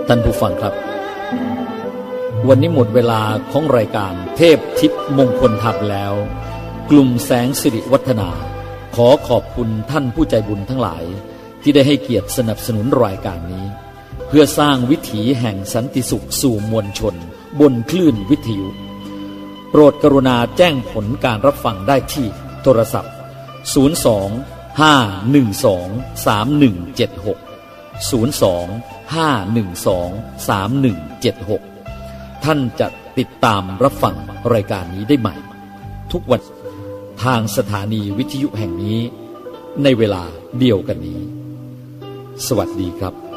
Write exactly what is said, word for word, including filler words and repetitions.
ท่านผู้ฟังครับวันนี้หมดเวลาของรายการเทพทิพย์มงคลธรรมแล้วกลุ่มแสงสิริวัฒนาขอขอบคุณท่านผู้ใจบุญทั้งหลายที่ได้ให้เกียรติสนับสนุนรายการนี้เพื่อสร้างวิถีแห่งสันติสุขสู่มวลชนบนคลื่นวิทยุโปรดกรุณาแจ้งผลการรับฟังได้ที่โทรศัพท์ศูนย์ สอง ห้า หนึ่ง สอง สาม หนึ่ง เจ็ด หก ศูนย์ สอง ห้า หนึ่ง สอง สาม หนึ่ง เจ็ด หกท่านจะติดตามรับฟังรายการนี้ได้ใหม่ทุกวันทางสถานีวิทยุแห่งนี้ในเวลาเดียวกันนี้สวัสดีครับ